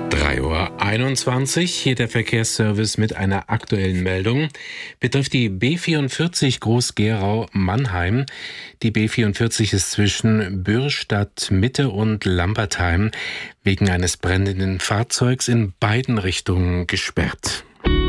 3:21 Uhr, hier der Verkehrsservice mit einer aktuellen Meldung. Betrifft die B44 Groß-Gerau-Mannheim. Die B44 ist zwischen Bürstadt-Mitte und Lambertheim wegen eines brennenden Fahrzeugs in beiden Richtungen gesperrt.